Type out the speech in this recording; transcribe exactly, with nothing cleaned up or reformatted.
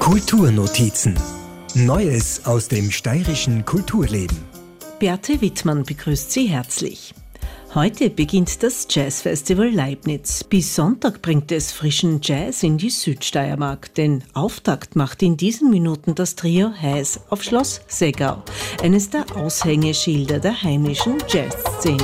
Kulturnotizen. Neues aus dem steirischen Kulturleben. Beate Wittmann begrüßt Sie herzlich. Heute beginnt das Jazzfestival Leibniz. Bis Sonntag bringt es frischen Jazz in die Südsteiermark. Den Auftakt macht in diesen Minuten das Trio Heiß auf Schloss Seggau, eines der Aushängeschilder der heimischen Jazzszene.